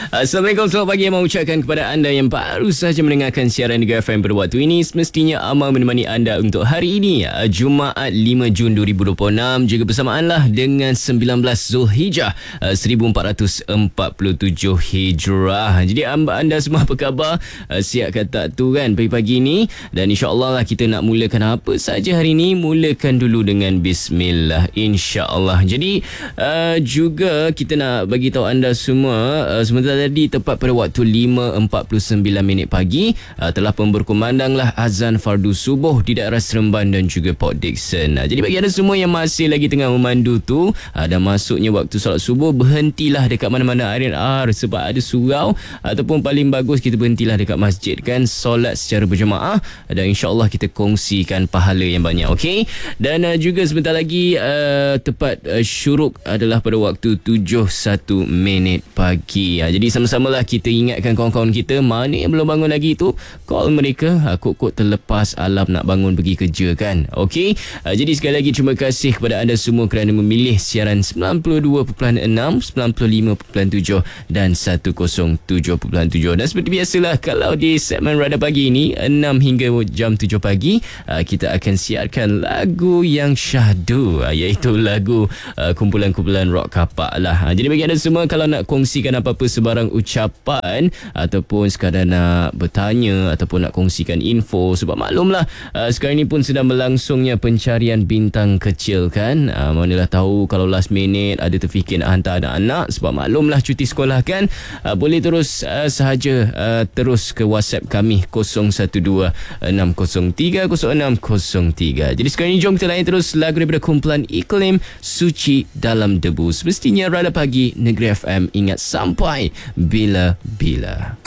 Assalamualaikum, selamat pagi. Yang mengucapkan kepada anda yang baru sahaja mendengarkan siaran Negeri FM pada waktu ini. Semestinya Amal menemani anda untuk hari ini, Jumaat 5 Jun 2026, juga bersamaanlah dengan 19 Zulhijjah 1447 Hijrah. Jadi anda semua apa khabar? Siap kata tu kan pagi-pagi ni? Dan insya-Allah lah kita nak mulakan apa saja hari ini. Mulakan dulu dengan bismillah, insya-Allah. Jadi juga kita nak bagi tahu anda semua, sebentar tadi tepat pada waktu 5.49 pagi telah pun berkumandanglah azan fardu subuh di daerah Seremban dan juga Port Dickson. Jadi bagi anda semua yang masih lagi tengah memandu tu dan masuknya waktu solat subuh, berhentilah dekat mana-mana R&R sebab ada surau, ataupun paling bagus kita berhentilah dekat masjid kan, solat secara berjemaah dan insya-Allah kita kongsikan pahala yang banyak. Okey, dan juga sebentar lagi tepat syuruk adalah pada waktu 7.1 pagi. Jadi sama-samalah kita ingatkan kawan-kawan kita mana yang belum bangun lagi tu, call mereka, kok terlepas alam nak bangun pergi kerja kan. Okey, jadi sekali lagi terima kasih kepada anda semua kerana memilih siaran 92.6, 95.7 dan 107.7. Dan seperti biasalah, kalau di segmen Radar Pagi ini 6 hingga jam 7 pagi kita akan siarkan lagu yang syahdu, iaitu lagu kumpulan-kumpulan rock kapak lah. Jadi bagi anda semua, kalau nak kongsikan apa-apa sebarang ucapan ataupun sekadar nak bertanya ataupun nak kongsikan info, sebab maklumlah sekarang ni pun sedang berlangsungnya pencarian bintang kecil kan. Manalah tahu kalau last minute ada terfikir nak hantar anak-anak, sebab maklumlah cuti sekolah kan. Boleh terus sahaja terus ke WhatsApp kami 0126030603. Jadi sekarang ni jom kita layan terus lagu daripada kumpulan Iklim, Suci Dalam Debu. Semestinya Radar Pagi Negeri FM, ingat sampai bila-bila.